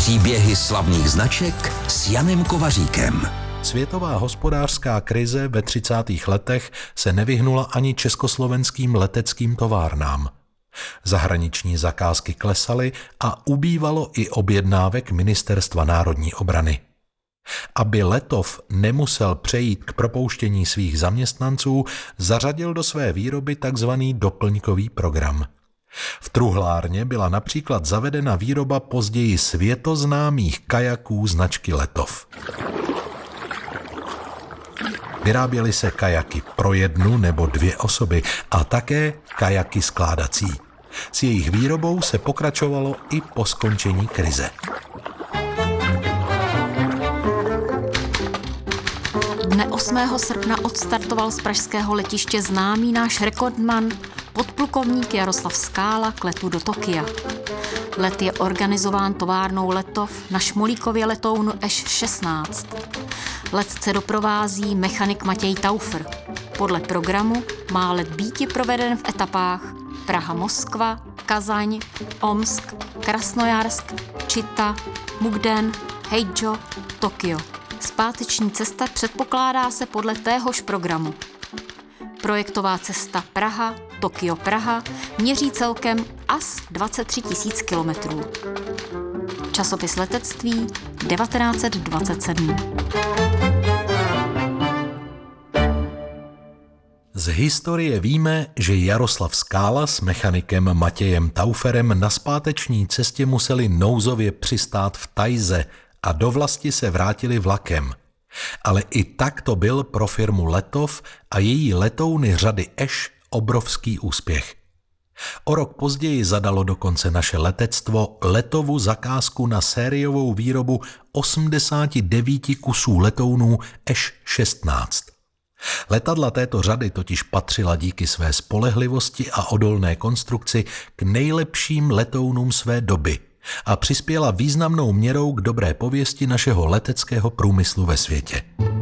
Příběhy slavných značek s Janem Kovaříkem. Světová hospodářská krize ve 30. letech se nevyhnula ani československým leteckým továrnám. Zahraniční zakázky klesaly a ubývalo i objednávek Ministerstva národní obrany. Aby Letov nemusel přejít k propouštění svých zaměstnanců, zařadil do své výroby tzv. Doplňkový program. V truhlárně byla například zavedena výroba později světoznámých kajaků značky Letov. Vyráběly se kajaky pro 1 nebo 2 osoby a také kajaky skládací. S jejich výrobou se pokračovalo i po skončení krize. Dne 8. srpna odstartoval z pražského letiště známý náš rekordman, podplukovník Jaroslav Skála k letu do Tokia. Let je organizován továrnou Letov na Šmolíkově letounu Š-16. Letce doprovází mechanik Matěj Taufer. Podle programu má let býti proveden v etapách Praha-Moskva, Kazaň, Omsk, Krasnojarsk, Čita, Mukden, Heidžo, Tokio. Zpáteční cesta předpokládá se podle téhož programu. Projektová cesta Praha, Tokio, Praha měří celkem as 23 000 kilometrů. Časopis letectví 1927. Z historie víme, že Jaroslav Skála s mechanikem Matějem Tauferem na zpáteční cestě museli nouzově přistát v Tajze a do vlasti se vrátili vlakem. Ale i tak to byl pro firmu Letov a její letouny řady Eš obrovský úspěch. O rok později zadalo dokonce naše letectvo Letovu zakázku na sériovou výrobu 89 kusů letounů Š-16. Letadla této řady totiž patřila díky své spolehlivosti a odolné konstrukci k nejlepším letounům své doby a přispěla významnou měrou k dobré pověsti našeho leteckého průmyslu ve světě.